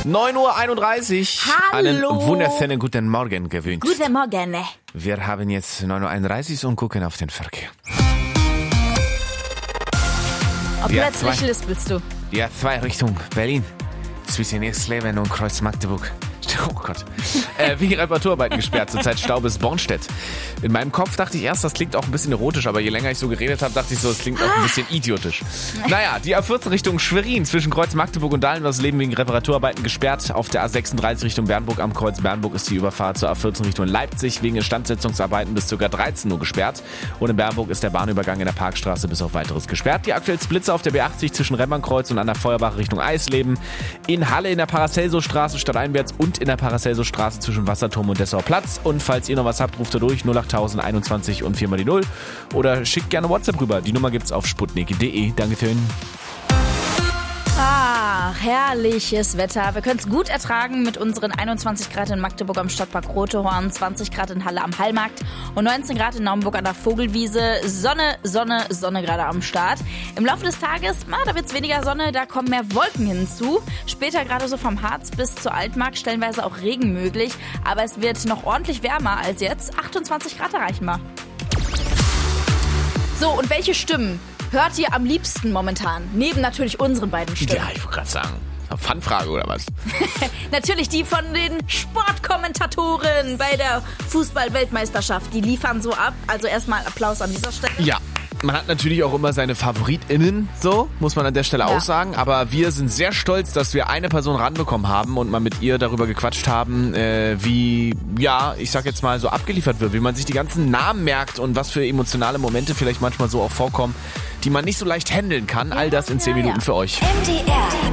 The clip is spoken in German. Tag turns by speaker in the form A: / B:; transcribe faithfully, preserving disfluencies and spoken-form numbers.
A: neun Uhr einunddreißig.
B: Hallo.
A: Einen wunderschönen guten Morgen gewünscht.
B: Guten Morgen.
A: Wir haben jetzt neun Uhr einunddreißig und gucken auf den Verkehr.
B: Ob
A: Ja,
B: du jetzt
A: zwei.
B: nicht lispelst du?
A: Ja, zwei Richtung Berlin. Zwischen Ersleben und Kreuz Magdeburg. Oh Gott. Äh, wegen Reparaturarbeiten gesperrt, zurzeit Stau bis Bornstedt. In meinem Kopf dachte ich erst, das klingt auch ein bisschen erotisch, aber je länger ich so geredet habe, dachte ich so, es klingt auch ein bisschen idiotisch. Naja, die A vierzehn Richtung Schwerin zwischen Kreuz Magdeburg und Dahlenwersleben wegen Reparaturarbeiten gesperrt. Auf der A sechsunddreißig Richtung Bernburg am Kreuz Bernburg ist die Überfahrt zur A vierzehn Richtung Leipzig wegen Instandsetzungsarbeiten bis ca. dreizehn Uhr gesperrt. Und in Bernburg ist der Bahnübergang in der Parkstraße bis auf weiteres gesperrt. Die aktuell Splitzer auf der B achtzig zwischen Remmernkreuz und an der Feuerbach Richtung Eisleben. In Halle in der Paracelso-Straße stadteinwärts und in der Paracelso-Straße zwischen Wasserturm und Dessauer Platz. Und falls ihr noch was habt, ruft ihr durch null acht tausend einundzwanzig und vier mal die null. Oder schickt gerne WhatsApp rüber. Die Nummer gibt's auf sputnik punkt de. Dankeschön.
B: Ah, herrliches Wetter. Wir können es gut ertragen mit unseren einundzwanzig Grad in Magdeburg am Stadtpark Rotehorn, zwanzig Grad in Halle am Hallmarkt und neunzehn Grad in Naumburg an der Vogelwiese. Sonne, Sonne, Sonne gerade am Start. Im Laufe des Tages, na, da wird's weniger Sonne, da kommen mehr Wolken hinzu. Später gerade so vom Harz bis zur Altmark stellenweise auch Regen möglich. Aber es wird noch ordentlich wärmer als jetzt. achtundzwanzig Grad erreichen wir. So, und welche Stimmen hört ihr am liebsten momentan? Neben natürlich unseren beiden Stimmen.
A: Ja, ich wollte gerade sagen. Fanfrage oder was?
B: Natürlich die von den Sportkommentatoren bei der Fußball-Weltmeisterschaft. Die liefern so ab. Also erstmal Applaus an dieser Stelle.
A: Ja. Man hat natürlich auch immer seine FavoritInnen, so, muss man an der Stelle
B: Ja.
A: auch sagen. Aber wir sind sehr stolz, dass wir eine Person ranbekommen haben und mal mit ihr darüber gequatscht haben, äh, wie, ja, ich sag jetzt mal so abgeliefert wird, wie man sich die ganzen Namen merkt und was für emotionale Momente vielleicht manchmal so auch vorkommen, die man nicht so leicht handeln kann. All das in zehn
B: ja,
A: Minuten
B: ja.
A: für euch.
C: M D R